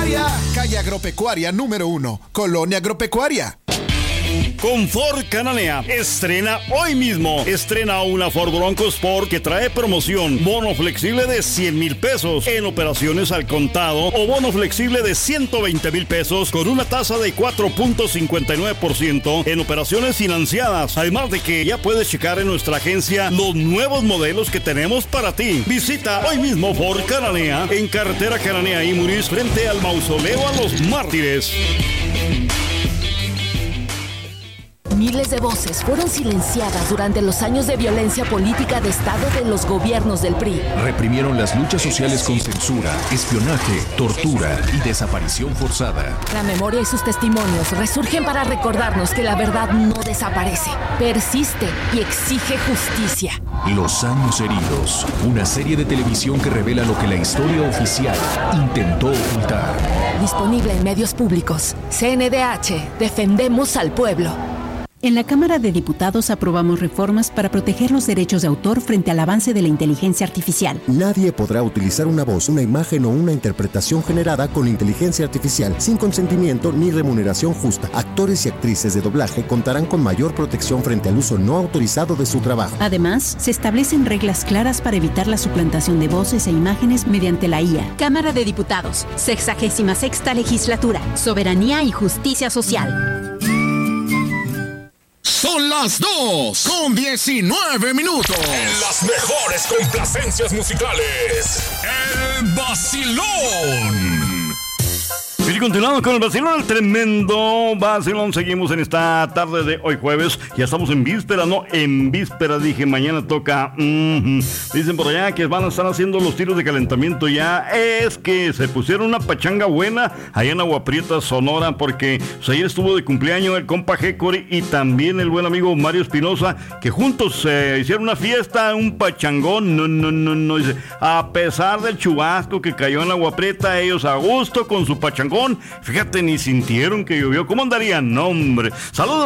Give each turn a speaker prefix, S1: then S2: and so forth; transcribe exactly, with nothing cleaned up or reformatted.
S1: Agropecuaria, calle Agropecuaria número uno, Colonia Agropecuaria.
S2: Con Ford Cananea, estrena hoy mismo. Estrena una Ford Bronco Sport que trae promoción. Bono flexible de cien mil pesos en operaciones al contado o bono flexible de ciento veinte mil pesos con una tasa de cuatro punto cincuenta y nueve por ciento en operaciones financiadas. Además de que ya puedes checar en nuestra agencia los nuevos modelos que tenemos para ti. Visita hoy mismo Ford Cananea en carretera Cananea y Muris frente al Mausoleo a los Mártires.
S3: Miles de voces fueron silenciadas durante los años de violencia política de Estado de los gobiernos del P R I.
S4: Reprimieron las luchas sociales con censura, espionaje, tortura y desaparición forzada.
S3: La memoria y sus testimonios resurgen para recordarnos que la verdad no desaparece, persiste y exige justicia.
S4: Los años heridos, una serie de televisión que revela lo que la historia oficial intentó ocultar.
S3: Disponible en medios públicos. C N D H, defendemos al pueblo.
S5: En la Cámara de Diputados aprobamos reformas para proteger los derechos de autor frente al avance de la inteligencia artificial.
S6: Nadie podrá utilizar una voz, una imagen o una interpretación generada con inteligencia artificial sin consentimiento ni remuneración justa. Actores y actrices de doblaje contarán con mayor protección frente al uso no autorizado de su trabajo.
S5: Además, se establecen reglas claras para evitar la suplantación de voces e imágenes mediante la I A.
S7: Cámara de Diputados, sexagésima sexta legislatura, soberanía y justicia social.
S8: Son las dos con diecinueve minutos.
S9: En las mejores complacencias musicales, El Vacilón.
S2: Y continuamos con el vacilón, el tremendo vacilón. Seguimos en esta tarde de hoy jueves. Ya estamos en víspera, no en víspera, dije, mañana toca. Mm-hmm. Dicen por allá que van a estar haciendo los tiros de calentamiento ya. Es que se pusieron una pachanga buena allá en Agua Prieta, Sonora, porque pues, ayer estuvo de cumpleaños el compa Hécori y también el buen amigo Mario Espinosa, que juntos se eh, hicieron una fiesta, un pachangón. No, no, no, no. Dice, a pesar del chubasco que cayó en Agua Prieta, ellos a gusto con su pachangón. Fíjate, ni sintieron que llovió. ¿Cómo andarían? No, hombre. Saludos.